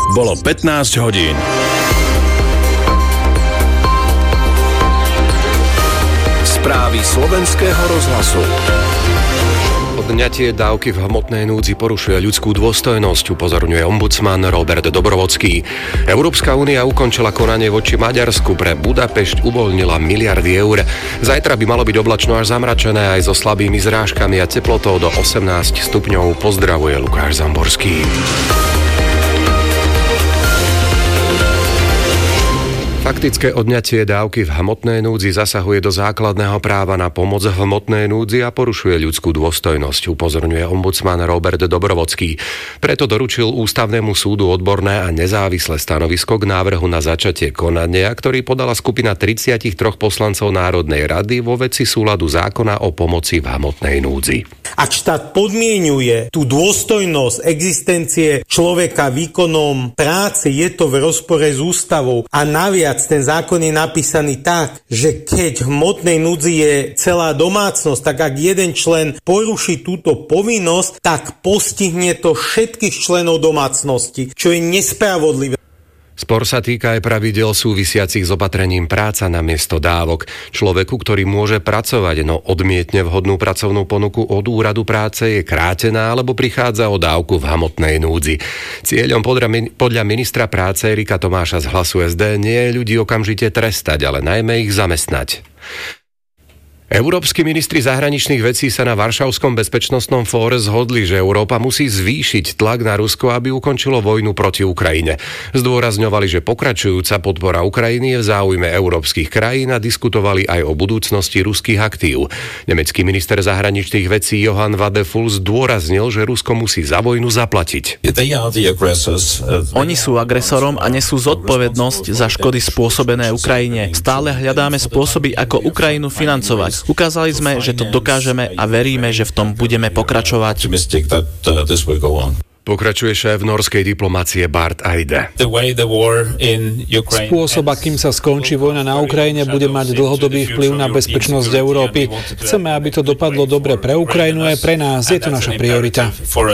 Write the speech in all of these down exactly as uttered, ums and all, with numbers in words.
Bolo pätnásť hodín. Správy slovenského rozhlasu. Odňatie dávky v hmotnej núdzi porušuje ľudskú dôstojnosť, upozorňuje ombudsman Robert Dobrovodský. Európska únia ukončila konanie voči Maďarsku, pre Budapešť uvoľnila miliardy eur. Zajtra by malo byť oblačno až zamračené aj so slabými zrážkami a teplotou do osemnásť stupňov. Pozdravuje Lukáš Zamborský. Faktické odňatie dávky v hmotnej núdzi zasahuje do základného práva na pomoc v hmotnej núdzi a porušuje ľudskú dôstojnosť, upozorňuje ombudsman Robert Dobrovodský. Preto doručil Ústavnému súdu odborné a nezávislé stanovisko k návrhu na začatie konania, ktorý podala skupina tridsaťtri poslancov Národnej rady vo veci súladu zákona o pomoci v hmotnej núdzi. Ak štát podmienuje tú dôstojnosť existencie človeka výkonom práce, je to v rozpore s ústavou a naviac ten zákon je napísaný tak, že keď v hmotnej núdzi je celá domácnosť, tak ak jeden člen poruší túto povinnosť, tak postihne to všetkých členov domácnosti, čo je nespravodlivé. Spor sa týka aj pravidel súvisiacich s opatrením práca na miesto dávok. Človeku, ktorý môže pracovať, no odmietne vhodnú pracovnú ponuku od úradu práce, je krátená alebo prichádza o dávku v hmotnej núdzi. Cieľom podľa ministra práce Erika Tomáša z Hlasu es dé nie je ľudí okamžite trestať, ale najmä ich zamestnať. Európski ministri zahraničných vecí sa na Varšavskom bezpečnostnom fóre zhodli, že Európa musí zvýšiť tlak na Rusko, aby ukončilo vojnu proti Ukrajine. Zdôrazňovali, že pokračujúca podpora Ukrajiny je v záujme európskych krajín a diskutovali aj o budúcnosti ruských aktív. Nemecký minister zahraničných vecí Johann Wadefull zdôraznil, že Rusko musí za vojnu zaplatiť. Oni sú agresorom a nesú zodpovednosť za škody spôsobené Ukrajine. Stále hľadáme spôsoby, ako Ukrajinu financovať. Ukázali sme, že to dokážeme a veríme, že v tom budeme pokračovať. Pokračuje šéf norskej diplomácie Barth Eide. Spôsob, akým sa skončí vojna na Ukrajine, bude mať dlhodobý vplyv na bezpečnosť Európy. Chceme, aby to dopadlo dobre pre Ukrajinu aj pre nás. Je to naša priorita.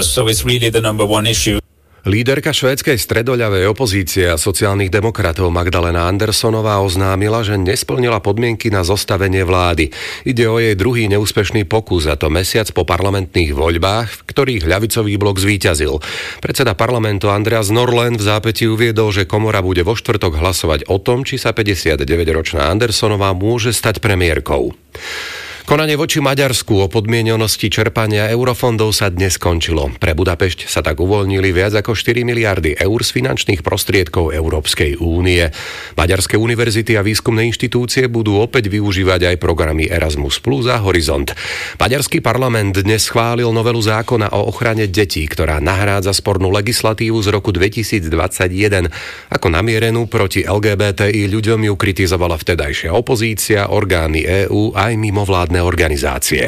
Líderka švédskej stredoľavej opozície a sociálnych demokratov Magdalena Anderssonová oznámila, že nesplnila podmienky na zostavenie vlády. Ide o jej druhý neúspešný pokus, a to mesiac po parlamentných voľbách, v ktorých ľavicový blok zvíťazil. Predseda parlamentu Andreas Norlén v zápätí uviedol, že komora bude vo štvrtok hlasovať o tom, či sa päťdesiatdeväťročná Anderssonová môže stať premiérkou. Konanie voči Maďarsku o podmienenosti čerpania eurofondov sa dnes skončilo. Pre Budapešť sa tak uvoľnili viac ako štyri miliardy eur z finančných prostriedkov Európskej únie. Maďarské univerzity a výskumné inštitúcie budú opäť využívať aj programy Erasmus plus a Horizont. Maďarský parlament dnes schválil novelu zákona o ochrane detí, ktorá nahrádza spornú legislatívu z roku dvetisícdvadsaťjeden. Ako namierenú proti el gé bé té í ľuďom ju kritizovala vtedajšia opozícia, orgány EÚ aj mimovládne organizácie.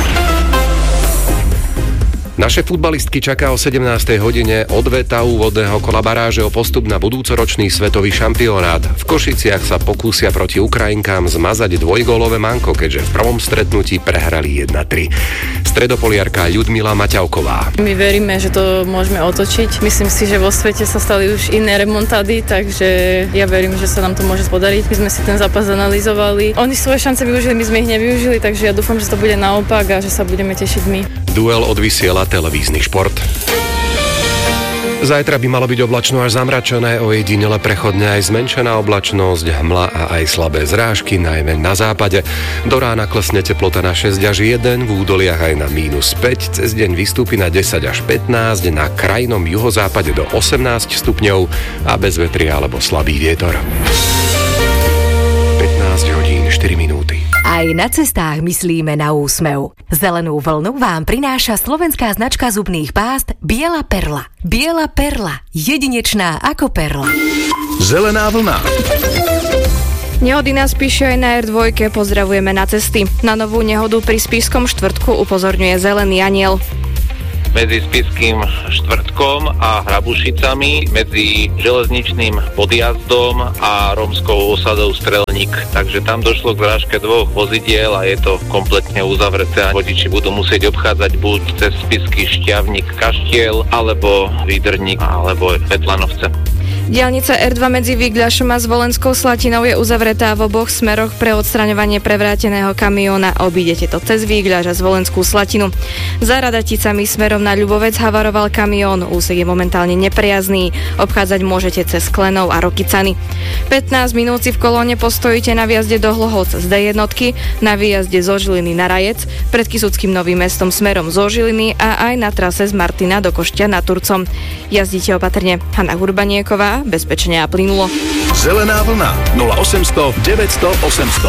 Naše futbalistky čaká o sedemnástej hodine odveta úvodného kola baráže o postup na budúcoročný svetový šampionát. V Košiciach sa pokúsia proti Ukrajinkám zmazať dvojgólové manko, keďže v prvom stretnutí prehrali jedna tri. Stredopoliarka Ľudmila Maťavková. My veríme, že to môžeme otočiť. Myslím si, že vo svete sa stali už iné remontády, takže ja verím, že sa nám to môže podariť. My sme si ten zápas analyzovali. Oni svoje šance využili, my sme ich nevyužili, takže ja dúfam, že to bude naopak a že sa budeme tešiť my. Duel odvysiela televízny šport. Zajtra by malo byť oblačno až zamračené, ojedinele prechodne aj zmenšená oblačnosť, hmla a aj slabé zrážky, najmä na západe. Do rána klesne teplota na šesť až jeden, v údoliach aj na mínus päť, cez deň vystúpi na desať až pätnásť, na krajnom juhozápade do osemnásť stupňov a bez vetria alebo slabý vietor. pätnásť hodín štyri minúty. Aj na cestách myslíme na úsmev. Zelenú vlnu vám prináša slovenská značka zubných pást Biela perla. Biela perla. Jedinečná ako perla. Zelená vlna. Nehody nás píše aj na er dva, pozdravujeme na cesty. Na novú nehodu pri Spišskom štvrtku upozorňuje Zelený aniel. medzi Spišským Štvrtkom a Hrabušicami, medzi železničným podjazdom a rómskou osadou Strelník. Takže tam došlo k zrážke dvoch vozidiel a je to kompletne uzavreté. Vodiči budú musieť obchádzať buď cez Spišský Šťavnik Kaštiel, alebo Výdrník, alebo Vetlanovce. Diaľnica er dva medzi Výgľašom a Zvolenskou Slatinou je uzavretá v oboch smeroch pre odstraňovanie prevráteného kamióna. Obídete to cez Výgľaš a Zvolenskú Slatinu. Za Radaticami smerom na Ľubovec havaroval kamión. Úsek je momentálne nepriazný. Obchádzať môžete cez Klenov a Rokycany. pätnásť minút si v kolóne postojíte na výjazde do Hlohovca z dé jednotky, na výjazde zo Žiliny na Rajec, pred Kysuckým Novým Mestom smerom zo Žiliny a aj na trase z Martina do Košťa nad Turcom. Jazdíte opatrne. Hanna Hurbanieková, bezpečne a plynulo. Zelená vlna nula osemsto deväťsto osemsto.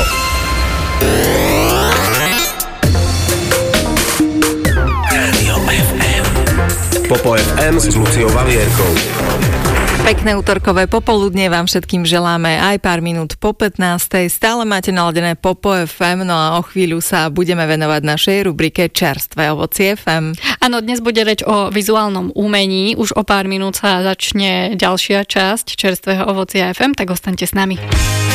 Rádio ef em. Popo ef em s Luciou Valierkou. Pekné útorkové popoludne vám všetkým želáme aj pár minút po pätnástej. Stále máte naladené Popo ef em, no a o chvíľu sa budeme venovať našej rubrike Čerstvé ovocie ef em. Áno, dnes bude reč o vizuálnom umení. Už o pár minút sa začne ďalšia časť Čerstvého ovocia ef em, tak ostaňte s nami.